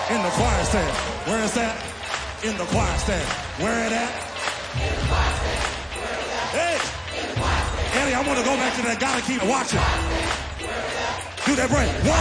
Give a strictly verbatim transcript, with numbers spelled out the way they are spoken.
In the choir stand. Where is that? In the choir stand. Where it at? In the choir stand. Where is that? Hey! In the choir stand. Eddie, I want to go back to that. Gotta keep watching. Do that break. One.